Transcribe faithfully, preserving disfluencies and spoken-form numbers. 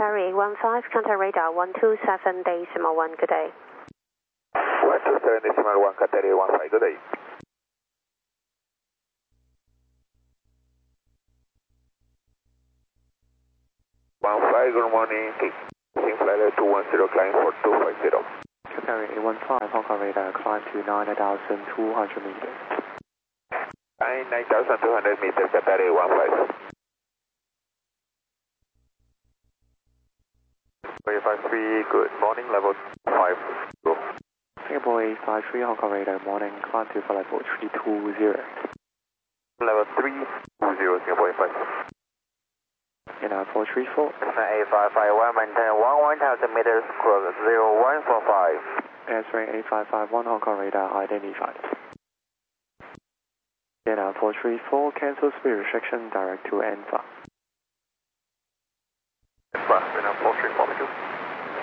Qatari eight one five, contact radar one two seven decimal one, good day. one two seven decimal one, Qatari eight one five, good day. one five, good morning, King flight level two one zero, climb for two five zero. Qatari eight one five, Hong Kong radar, climb to nine thousand two hundred meters. nine thousand two hundred meters, Qatari eight one five. eight five three, good morning, level five zero. Singapore eight five three, Hong Kong radar, morning, climb to flight level three two zero. Level three two zero, Singapore eight five. In our four three four. eight five five one, maintain one thousand meters, cross zero one four five. Answering eight five five one, Hong Kong radar, identified. In our four three four, cancel speed restriction, direct to N five. N five, in our four three four,